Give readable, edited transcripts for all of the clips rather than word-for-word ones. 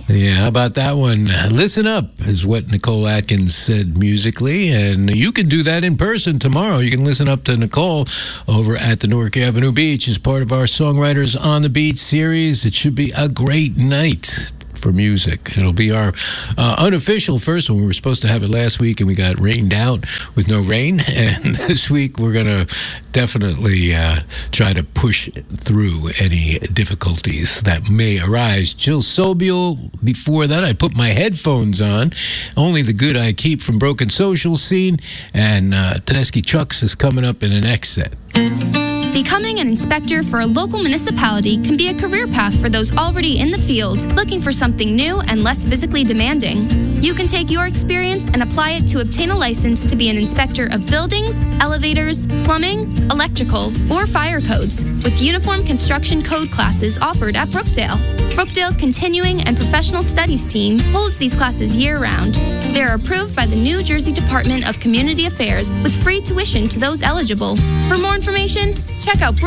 Yeah, how about that one? Listen up is what Nicole Atkins said musically, and you can do that in person tomorrow. You can listen up to Nicole over at the Newark Avenue Beach as part of our Songwriters on the Beach series. It should be a great night for music. It'll be our unofficial first one. We were supposed to have it last week, and we got rained out with no rain. And this week, we're going to definitely try to push through any difficulties that may arise. Jill Sobel, before that, I put my headphones on. Only the Good I Keep from Broken Social Scene. And Tedeschi Trucks is coming up in the next set. Becoming an inspector for a local municipality can be a career path for those already in the field, looking for something new and less physically demanding. You can take your experience and apply it to obtain a license to be an inspector of buildings, elevators, plumbing, electrical, or fire codes, with uniform construction code classes offered at Brookdale. Brookdale's Continuing and Professional Studies team holds these classes year-round. They are approved by the New Jersey Department of Community Affairs with free tuition to those eligible. For more information, check out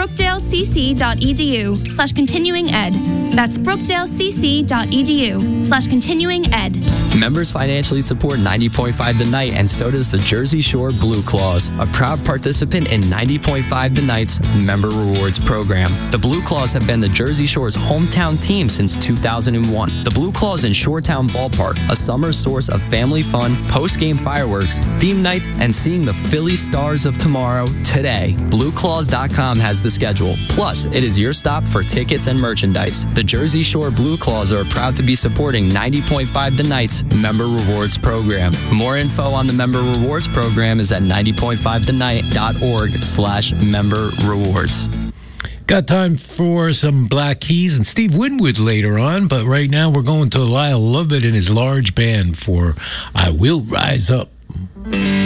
brookdalecc.edu/continuinged. That's brookdalecc.edu/continuinged. Members financially support 90.5 The Night, and so does the Jersey Shore Blue Claws, a proud participant in 90.5 The Night's Member Rewards program. The Blue Claws have been the Jersey Shore's hometown team since 2001. The Blue Claws in Shoretown Ballpark, a summer source of family fun, post-game fireworks, theme nights, and seeing the Philly Stars of tomorrow today. BlueClaws.com has the schedule. Plus, it is your stop for tickets and merchandise. The Jersey Shore Blue Claws are proud to be supporting 90.5 The Night's Member Rewards program. More info on the Member Rewards program is at 90.5thenight.org/member rewards. Got time for some Black Keys and Steve Winwood later on, but right now we're going to Lyle Lovett and his large band for I Will Rise Up.